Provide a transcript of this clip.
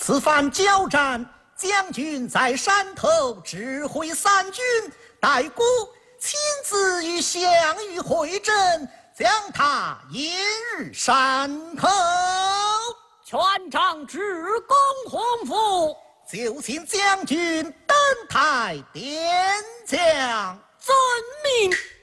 此番交战，将军在山头指挥三军，待孤亲自与项羽会阵，将他引入山口。 全仗直攻洪福， 就请将军登台点将。 遵命。